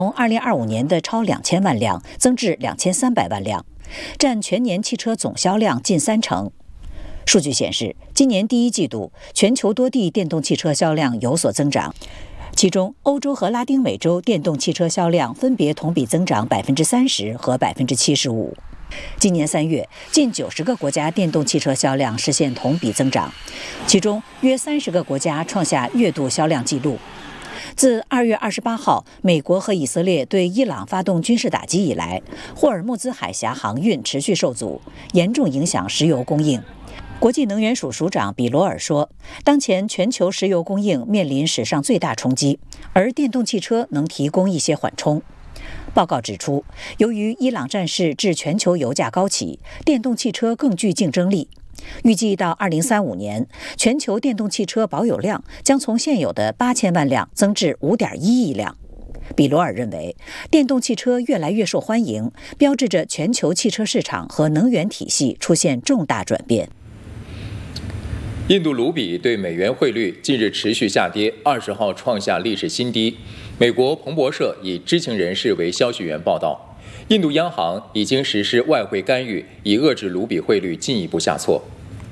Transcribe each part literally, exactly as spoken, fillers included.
从二零二五年的超两千万辆增至两千三百万辆，占全年汽车总销量近三成。数据显示，今年第一季度全球多地电动汽车销量有所增长，其中欧洲和拉丁美洲电动汽车销量分别同比增长百分之三十和百分之七十五。今年三月，近九十个国家电动汽车销量实现同比增长，其中约三十个国家创下月度销量纪录。自二月二十八号，美国和以色列对伊朗发动军事打击以来，霍尔木兹海峡航运持续受阻，严重影响石油供应。国际能源署署长比罗尔说，当前全球石油供应面临史上最大冲击，而电动汽车能提供一些缓冲。报告指出，由于伊朗战事致全球油价高企，电动汽车更具竞争力。预计到二零三五年，全球电动汽车保有量将从现有的八千万辆增至五点一亿辆。比罗尔认为，电动汽车越来越受欢迎，标志着全球汽车市场和能源体系出现重大转变。 印度卢比对美元汇率近日持续下跌，二十号创下历史新低。美国彭博社以知情人士为消息源报道，印度央行已经实施外汇干预，以遏制卢比汇率进一步下挫。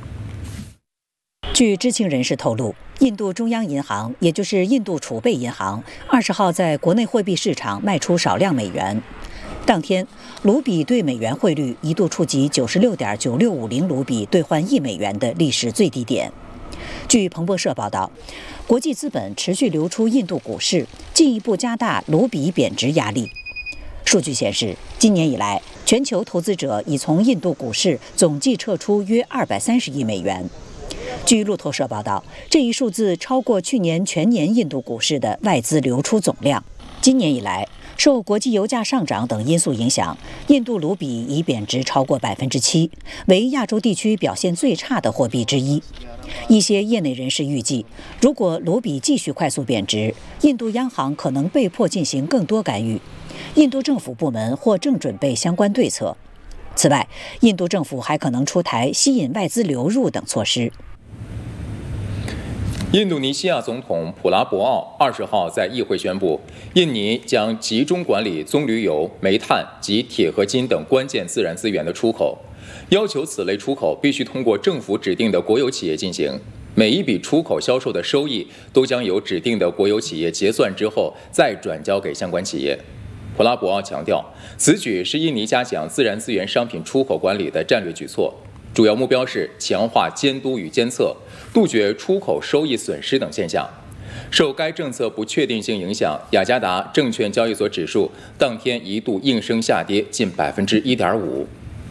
据知情人士透露，印度中央银行，也就是印度储备银行，二十号在国内货币市场卖出少量美元。当天，卢比对美元汇率一度触及九十六点九六五零卢比兑换一美元的历史最低点。据彭博社报道，国际资本持续流出印度股市，进一步加大卢比贬值压力。数据显示，今年以来，全球投资者已从印度股市总计撤出约二百三十亿美元。据路透社报道，这一数字超过去年全年印度股市的外资流出总量。今年以来，受国际油价上涨等因素影响，印度卢比已贬值超过百分之七，为亚洲地区表现最差的货币之一。一些业内人士预计，如果卢比继续快速贬值，印度央行可能被迫进行更多干预，印度政府部门或正准备相关对策。此外，印度政府还可能出台吸引外资流入等措施。 印度尼西亚总统普拉博奥二十号在议会宣布，印尼将集中管理棕榈油、煤炭及铁合金等关键自然资源的出口，要求此类出口必须通过政府指定的国有企业进行，每一笔出口销售的收益都将由指定的国有企业结算之后再转交给相关企业。普拉博奥强调，此举是印尼加强自然资源商品出口管理的战略举措，主要目标是强化监督与监测，杜绝出口收益损失等现象。受该政策不确定性影响，雅加达证券交易所指数当天一度应声下跌近百分之一点五。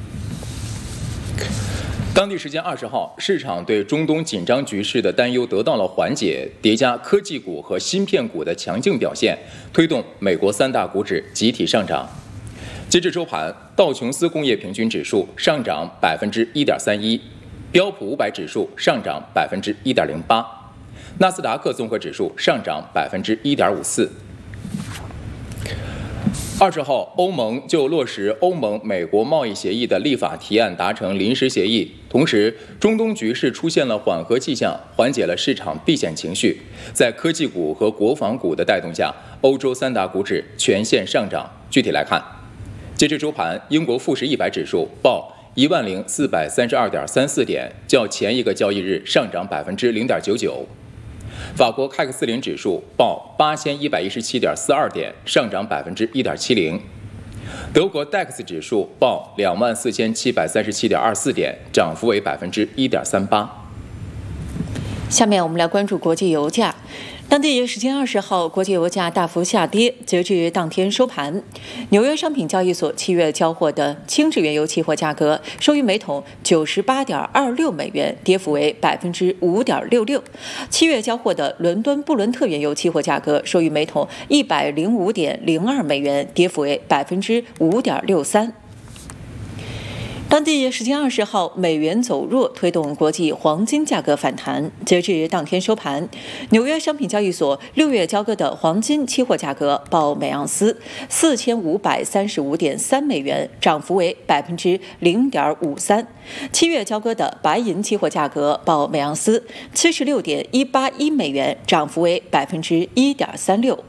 当地时间二十号，市场对中东紧张局势的担忧得到了缓解，叠加科技股和芯片股的强劲表现，推动美国三大股指集体上涨。截至收盘，道琼斯工业平均指数上涨百分之一点三一，标普五百指数上涨百分之一点零八，纳斯达克综合指数上涨百分之一点五四。二十号，欧盟就落实欧盟美国贸易协议的立法提案达成临时协议，同时中东局势出现了缓和迹象，缓解了市场避险情绪。在科技股和国防股的带动下，欧洲三大股指全线上涨。具体来看，截至周盘，英国富时一百指数报一万零四百三十二点三四点，较前一个交易日上涨百分之零点九九。法国凯克斯林指数报八千一百一十七点四二点，上涨百分之一点七零。德国 D A X 指数报两万四千七百三十七点二四点，涨幅为百分之一点三八。 下面我们来关注国际油价。当地时间二十号，国际油价大幅下跌，截至当天收盘，纽约商品交易所七月交货的轻质原油期货价格收于每桶九十八点二六美元，跌幅为百分之五点六六。七月交货的伦敦布伦特原油期货价格收于每桶一百零五点零二美元，跌幅为百分之五点六三。当地时间二十号，美元走弱推动国际黄金价格反弹。截至当天收盘，纽约商品交易所六月交割的黄金期货价格报每盎司四千五百三十五点三美元，涨幅为百分之零点五三。七月交割的白银期货价格报每盎司七十六点一八一美元，涨幅为百分之一点三六。